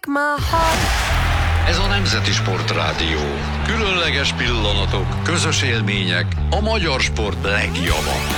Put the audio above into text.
Ez a Nemzeti Sportrádió. Különleges pillanatok, közös élmények, a magyar sport legjobbak.